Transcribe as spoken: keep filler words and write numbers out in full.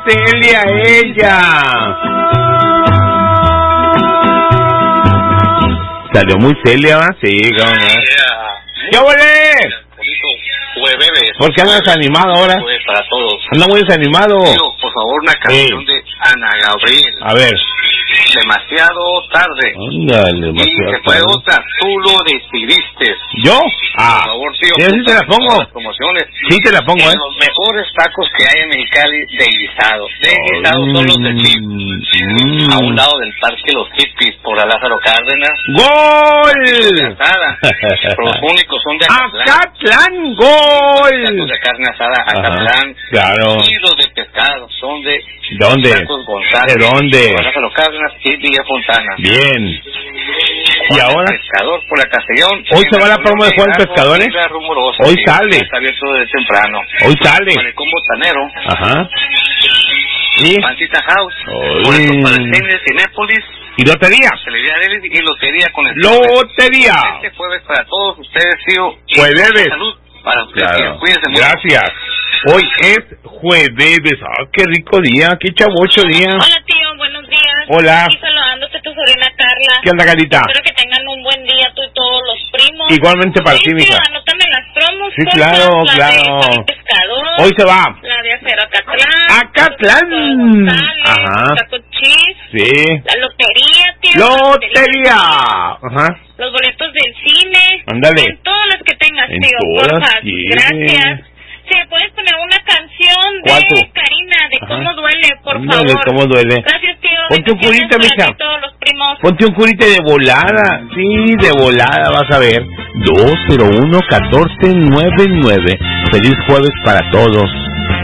Celia ella. Salió muy Celia, ¿va? Sí, cómo no. ¡Ya volé! ¿Por qué andas desanimado ahora? Para todos. Anda muy desanimado. Tío, por favor, una canción sí. de Ana Gabriel. A ver. Demasiado tarde. Ándale, demasiado y se fue otra, tú lo decidiste. ¿Yo? Ah. Por favor, tío. Sí, sí te la pongo. Las promociones. Sí te la pongo, en eh. Los mejores tacos que hay en Mexicali de guisado. De guisado oh, son los de chip. Mm. A un lado del parque Los Hippies, por Lázaro Cárdenas. ¡Gol! Los únicos son de Acatlán. ¡Acatlán! ¡Gol! Tacos de carne asada, Acatlán. Claro. Y los de pescado son de... ¿Dónde? González, ¿De dónde? Lázaro Cárdenas y Villa Fontana. Bien. ¿Y ahora? Pescador por la Castellón. ¿Hoy se va la promo de Juan Pescador? Hoy sale. Está abierto de temprano. Hoy sale. Malecón Botanero. Ajá. ¿Y? Pancita House. Oye. Para el cine de Cinépolis. ¿Y lotería? Y lotería con el... ¡Lotería! Este jueves para todos ustedes, tío. Jueves. Salud para ustedes, claro. tío. Cuídense mucho. Gracias. Hoy es jueves. ¡Ah, qué rico día! ¡Qué chavocho día! Hola, tío. Buenos días. Hola. Aquí saludándote tu sobrina Carla. ¿Qué onda, Carlita? Espero que tengan un buen día tú y todos los primos. Igualmente para sí, ti, mija. Anótame las promos. Sí, porfa, claro, la claro. De pescador, hoy se va. La de Acero Acatlán. Acatlán. Ajá. Taco Cheese. Sí. La lotería, tío. Lotería. Ajá. Los boletos del cine. Ándale. En todas las que tengas, en tío. Todas, Porfa. sí. Gracias. Si me puedes poner una canción de Karina, de Ajá. Cómo duele, por Ándale, favor. Cómo duele. Gracias, tío. Ponte un curita, mija. Todos los primos. Ponte un curita de volada. Sí, de volada, vas a ver. dos cero uno, uno cuatro nueve nueve. Feliz jueves para todos.